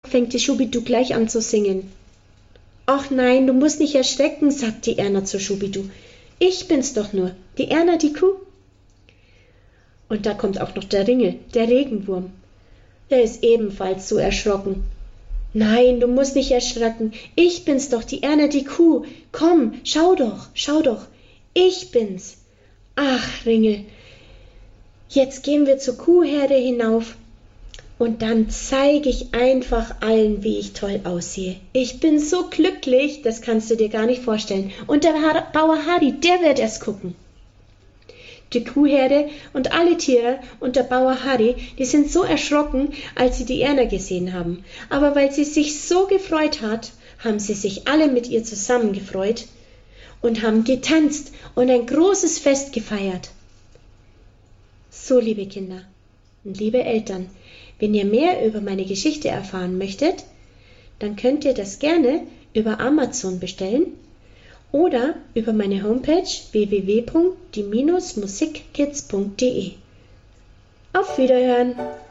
fängt die Schubidu gleich an zu singen. »Ach nein, du musst nicht erschrecken«, sagt die Erna zu Schubidu. »Ich bin's doch nur, die Erna, die Kuh.« Und da kommt auch noch der Ringel, der Regenwurm. Der ist ebenfalls so erschrocken. »Nein, du musst nicht erschrecken. Ich bin's doch, die Erna, die Kuh. Komm, schau doch. Ich bin's. Ach, Ringel, jetzt gehen wir zur Kuhherde hinauf und dann zeige ich einfach allen, wie ich toll aussehe. Ich bin so glücklich, das kannst du dir gar nicht vorstellen. Und der Bauer Harry, der wird erst gucken.« Die Kuhherde und alle Tiere und der Bauer Harry, die sind so erschrocken, als sie die Erna gesehen haben. Aber weil sie sich so gefreut hat, haben sie sich alle mit ihr zusammen gefreut und haben getanzt und ein großes Fest gefeiert. So, liebe Kinder und liebe Eltern, wenn ihr mehr über meine Geschichte erfahren möchtet, dann könnt ihr das gerne über Amazon bestellen oder über meine Homepage www.die-musikkids.de. Auf Wiederhören!